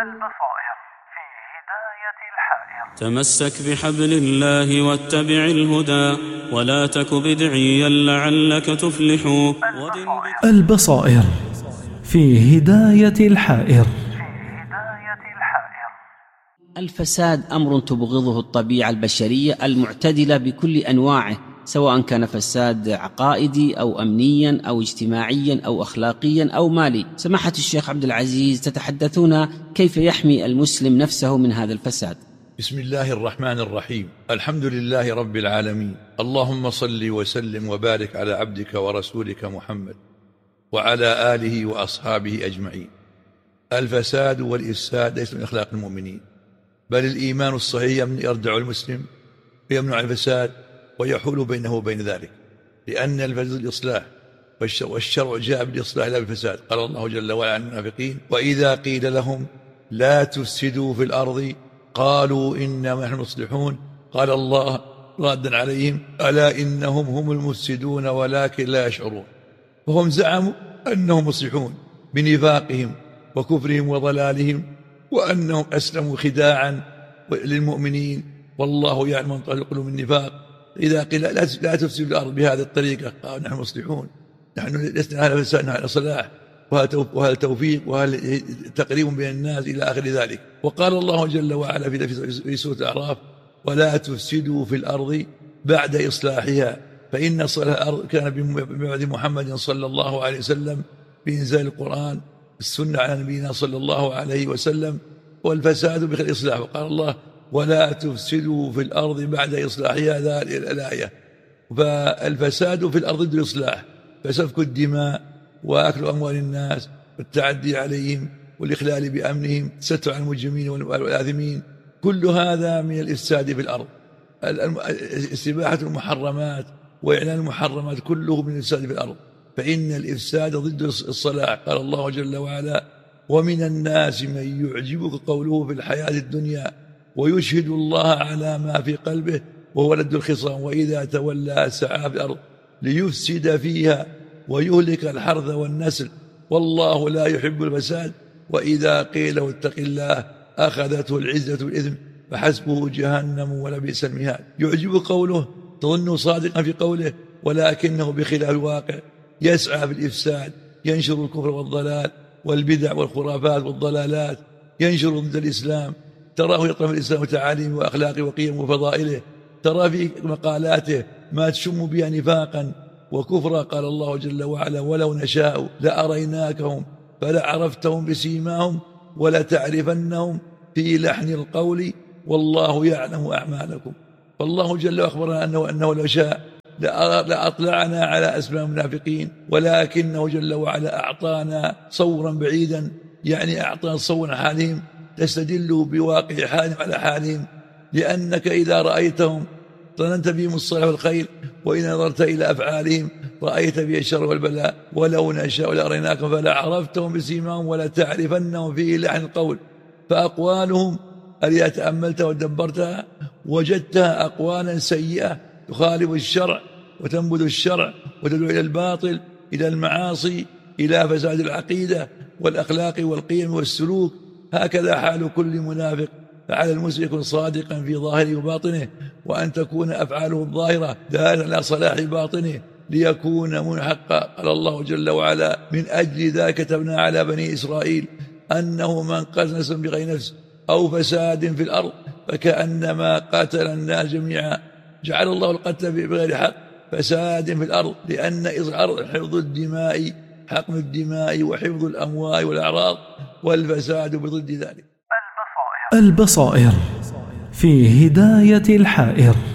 البصائر في هداية الحائر. تمسك بحبل الله واتبع الهدى ولا تك بدعيا لعلك تفلح. البصائر في هداية الحائر. الفساد أمر تبغضه الطبيعة البشرية المعتدلة بكل أنواعه، سواء كان فساد عقائدي أو أمنيا أو اجتماعيا أو أخلاقيا أو مالي. سماحة الشيخ عبد العزيز، تتحدثون كيف يحمي المسلم نفسه من هذا الفساد؟ بسم الله الرحمن الرحيم. الحمد لله رب العالمين، اللهم صل وسلم وبارك على عبدك ورسولك محمد وعلى آله وأصحابه أجمعين. الفساد والإفساد ليس من أخلاق المؤمنين، بل الإيمان الصحيح يردع المسلم ويمنع الفساد ويحول بينه وبين ذلك، لأن الفساد الإصلاح، والشرع جاء بالإصلاح لا بالفساد. قال الله جل وعلا عن المنافقين: وإذا قيل لهم لا تفسدوا في الأرض قالوا إنما نحن مصلحون. قال الله رادا عليهم: ألا إنهم هم المفسدون ولكن لا يشعرون. وهم زعموا أنهم مصلحون بنفاقهم وكفرهم وضلالهم، وأنهم أسلموا خداعا للمؤمنين، والله يعلم من قلوب النفاق. إذا قيل لا تفسدوا الأرض بهذه الطريقة قالوا نحن مصلحون، نحن لسنا على فساد، نحن على صلاح وهل توفيق وهل تقريب بين الناس إلى آخر ذلك. وقال الله جل وعلا في سورة الأعراف: ولا تفسدوا في الأرض بعد إصلاحها. فإن صلاح الأرض كان بموعد محمد صلى الله عليه وسلم بإنزال القرآن، السنة على نبينا صلى الله عليه وسلم، والفساد بغير إصلاح. وقال الله: ولا تفسدوا في الأرض بعد إصلاحها، ذا الآية. فالفساد في الأرض ضد الإصلاح، فسفك الدماء وأكل أموال الناس والتعدي عليهم والإخلال بأمنهم، الستر على المجرمين والآثمين، كل هذا من الإفساد في الأرض. استباحة المحرمات وإعلان المحرمات كله من الإفساد في الأرض، فإن الإفساد ضد الصلاح. قال الله جل وعلا: ومن الناس من يعجبك قوله في الحياة الدنيا ويشهد الله على ما في قلبه وهو لد الخصام وإذا تولى سعى في الأرض ليفسد فيها ويهلك الحرث والنسل والله لا يحب الفساد. وإذا قيل له اتق الله أخذته العزة بالإثم فحسبه جهنم ولبئس المهاد. يعجب قوله، تظن صادقا في قوله، ولكنه بخلاف الواقع يسعى في الإفساد، ينشر الكفر والضلال والبدع والخرافات والضلالات، ينشر ضد الإسلام. تراه يطرح الإسلام وتعاليمه وأخلاقه وقيمه وفضائله، ترى في مقالاته ما تشم بها نفاقا وكفرا. قال الله جل وعلا: ولو نشاء لأريناكهم فلعرفتهم بسيماهم ولتعرفنهم في لحن القول والله يعلم أعمالكم. فالله جل وعلا أخبرنا أنه لو شاء لأطلعنا على أسماء المنافقين، ولكنه جل وعلا أعطانا صورا بعيدا، يعني أعطانا صورا حالهم تستدل بواقع حالهم على حالهم، لأنك إذا رأيتهم ظننت بهم الصلاح والخير، وإن نظرت إلى أفعالهم رأيت بها الشر والبلاء. ولو نشاء لأريناكم فلعرفتهم بسيماهم ولتعرفنهم في لحن القول. فأقوالهم إذا تأملتها ودبرتها وجدتها أقوالا سيئة تخالف الشرع وتنبذ الشرع وتدعو إلى الباطل، إلى المعاصي، إلى فساد العقيدة والأخلاق والقيم والسلوك. هكذا حال كل منافق. فعلى المسلم يكون صادقا في ظاهره وباطنه، وأن تكون أفعاله الظاهرة دالة على صلاح باطنه ليكون منحقا. قال الله جل وعلا: من أجل ذلك كتبنا على بني إسرائيل أنه من قتل نفسا بغير نفس أو فساد في الأرض فكأنما قتل الناس جميعا. جعل الله القتل بغير حق فساد في الأرض، لأن الأرض حفظ الدماء، حقن الدماء وحفظ الأموال والأعراض، والفساد بضد ذلك. البصائر في هداية الحائر.